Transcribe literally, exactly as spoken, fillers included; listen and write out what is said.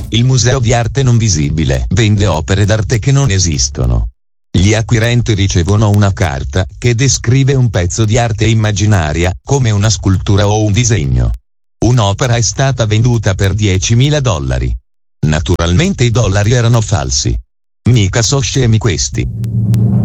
Il Museo di Arte Non Visibile vende opere d'arte che non esistono. Gli acquirenti ricevono una carta che descrive un pezzo di arte immaginaria, come una scultura o un disegno. Un'opera è stata venduta per diecimila dollari. Naturalmente i dollari erano falsi. Mica so scemi questi.